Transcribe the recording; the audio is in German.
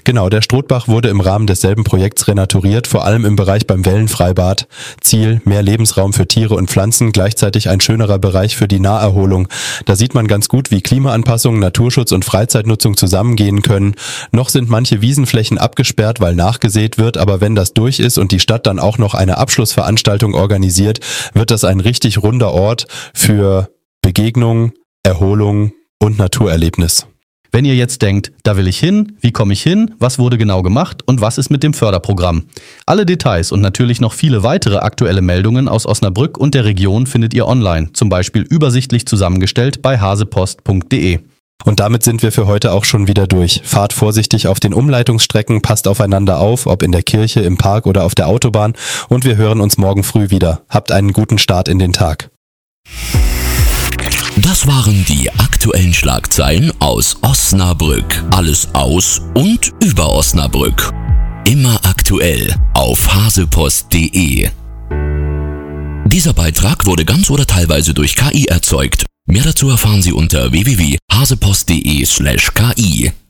Genau, der Strothbach wurde im Rahmen desselben Projekts renaturiert, vor allem im Bereich beim Wellenfreibad. Ziel, mehr Lebensraum für Tiere und Pflanzen, gleichzeitig ein schönerer Bereich für die Naherholung. Da sieht man ganz gut, wie Klimaanpassung, Naturschutz und Freizeitnutzung zusammengehen können. Noch sind manche Wiesenflächen abgesperrt, weil nachgesät wird, aber wenn das durch ist und die Stadt dann auch noch eine Abschlussveranstaltung organisiert, wird das ein richtig runder Ort für Begegnung, Erholung und Naturerlebnis. Wenn ihr jetzt denkt, da will ich hin, wie komme ich hin, was wurde genau gemacht und was ist mit dem Förderprogramm? Alle Details und natürlich noch viele weitere aktuelle Meldungen aus Osnabrück und der Region findet ihr online, zum Beispiel übersichtlich zusammengestellt bei hasepost.de. Und damit sind wir für heute auch schon wieder durch. Fahrt vorsichtig auf den Umleitungsstrecken, passt aufeinander auf, ob in der Kirche, im Park oder auf der Autobahn, und wir hören uns morgen früh wieder. Habt einen guten Start in den Tag. Das waren die aktuellen Schlagzeilen aus Osnabrück. Alles aus und über Osnabrück. Immer aktuell auf hasepost.de. Dieser Beitrag wurde ganz oder teilweise durch KI erzeugt. Mehr dazu erfahren Sie unter www.hasepost.de/ki.